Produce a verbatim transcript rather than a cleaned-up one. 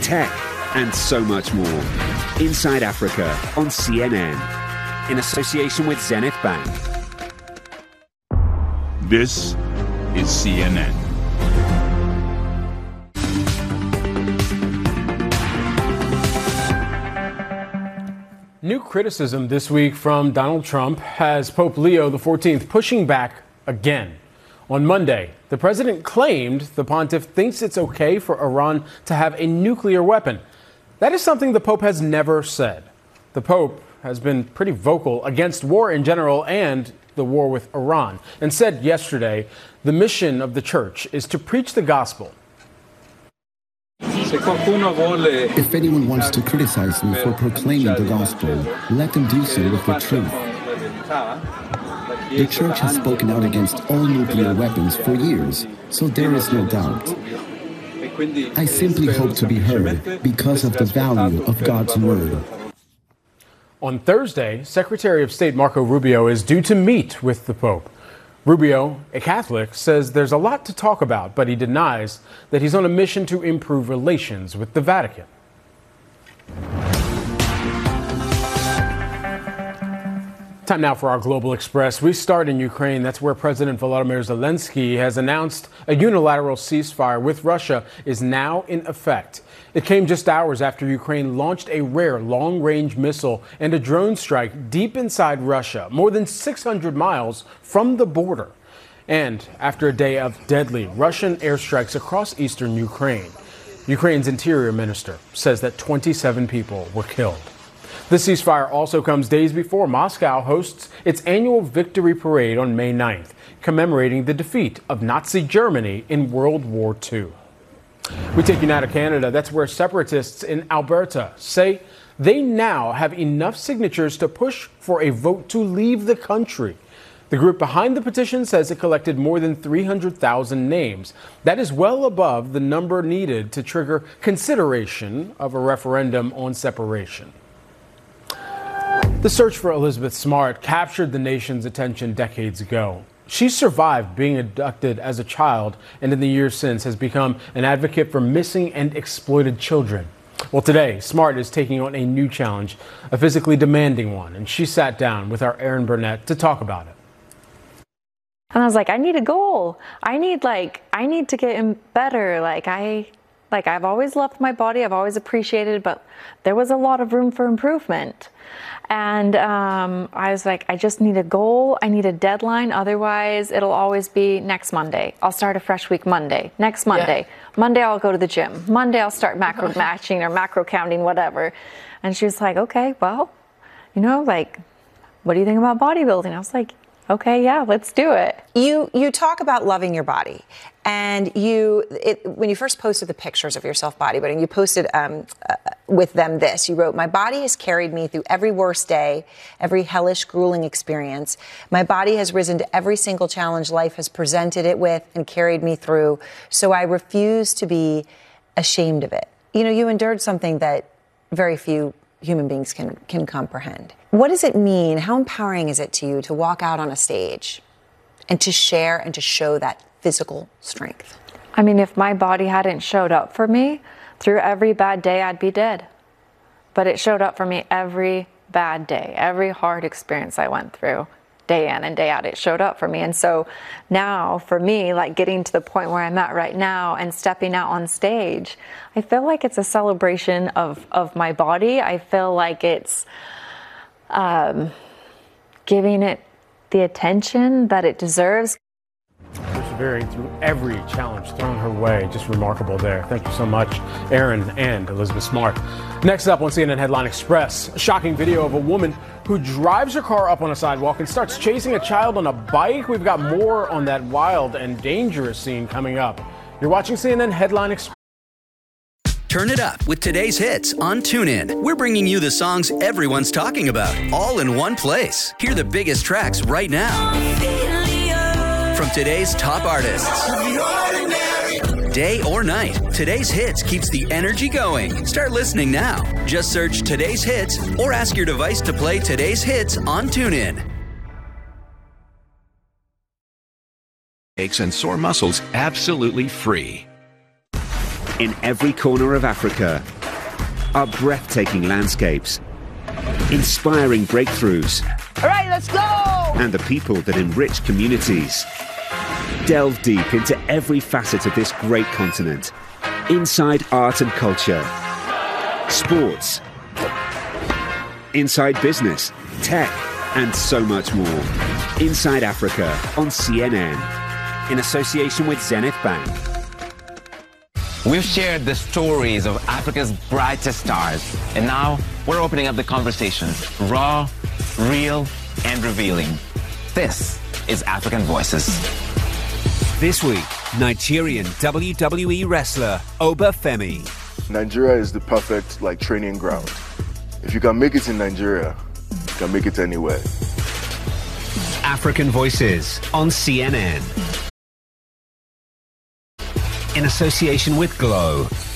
tech, and so much more. Inside Africa on C N N, in association with Zenith Bank. This is C N N. New criticism this week from Donald Trump has Pope Leo the fourteenth pushing back again. On Monday, the president claimed the pontiff thinks it's okay for Iran to have a nuclear weapon. That is something the Pope has never said. The Pope has been pretty vocal against war in general and the war with Iran, and said yesterday the mission of the church is to preach the gospel. If anyone wants to criticize me for proclaiming the gospel, let them do so with the truth. The church has spoken out against all nuclear weapons for years, so there is no doubt. I simply hope to be heard because of the value of God's word. On Thursday, Secretary of State Marco Rubio is due to meet with the Pope. Rubio, a Catholic, says there's a lot to talk about, but he denies that he's on a mission to improve relations with the Vatican. Time now for our Global Express. We start in Ukraine. That's where President Volodymyr Zelensky has announced a unilateral ceasefire with Russia is now in effect. It came just hours after Ukraine launched a rare long-range missile and a drone strike deep inside Russia, more than six hundred miles from the border. And after a day of deadly Russian airstrikes across eastern Ukraine, Ukraine's interior minister says that twenty-seven people were killed. The ceasefire also comes days before Moscow hosts its annual victory parade on May ninth, commemorating the defeat of Nazi Germany in World War Two. We take you now to Canada. That's where separatists in Alberta say they now have enough signatures to push for a vote to leave the country. The group behind the petition says it collected more than three hundred thousand names. That is well above the number needed to trigger consideration of a referendum on separation. The search for Elizabeth Smart captured the nation's attention decades ago. She survived being abducted as a child and in the years since has become an advocate for missing and exploited children. Well, today, Smart is taking on a new challenge, a physically demanding one, and she sat down with our Erin Burnett to talk about it. And I was like, I need a goal. I need like, I need to get in better. Like I, like I've always loved my body. I've always appreciated it, but there was a lot of room for improvement. And um, I was like, I just need a goal. I need a deadline. Otherwise, it'll always be next Monday. I'll start a fresh week Monday. Next Monday. Yeah. Monday, I'll go to the gym. Monday, I'll start macro matching or macro counting, whatever. And she was like, okay, well, you know, like, what do you think about bodybuilding? I was like, okay, yeah, let's do it. You you talk about loving your body, and you it, when you first posted the pictures of yourself bodybuilding, you posted um, uh, with them this. You wrote, "My body has carried me through every worst day, every hellish, grueling experience. My body has risen to every single challenge life has presented it with and carried me through. So I refuse to be ashamed of it." You know, you endured something that very few human beings can can comprehend. What does it mean? How empowering is it to you to walk out on a stage and to share and to show that physical strength? I mean, if my body hadn't showed up for me through every bad day, I'd be dead. But it showed up for me every bad day, every hard experience I went through, day in and day out. It showed up for me. And so now for me, like getting to the point where I'm at right now and stepping out on stage, I feel like it's a celebration of, of my body. I feel like it's um, giving it the attention that it deserves. Persevering through every challenge thrown her way. Just remarkable there. Thank you so much, Erin and Elizabeth Smart. Next up on C N N Headline Express, a shocking video of a woman who drives her car up on a sidewalk and starts chasing a child on a bike. We've got more on that wild and dangerous scene coming up. You're watching C N N Headline Express. Turn it up with today's hits on TuneIn. We're bringing you the songs everyone's talking about, all in one place. Hear the biggest tracks right now from today's top artists. Day or night, today's hits keeps the energy going. Start listening now. Just search Today's Hits or ask your device to play today's hits on TuneIn. Aches and sore muscles absolutely free. In every corner of Africa, are breathtaking landscapes, inspiring breakthroughs, all right, let's go! and the people that enrich communities. Delve deep into every facet of this great continent. Inside art and culture, sports, inside business, tech, and so much more. Inside Africa on C N N, in association with Zenith Bank. We've shared the stories of Africa's brightest stars, and now we're opening up the conversation. Raw, real, and revealing. This is African Voices. This week, Nigerian W W E wrestler Obafemi. Nigeria is the perfect like training ground. If you can make it in Nigeria, you can make it anywhere. African Voices on C N N. In association with Glow.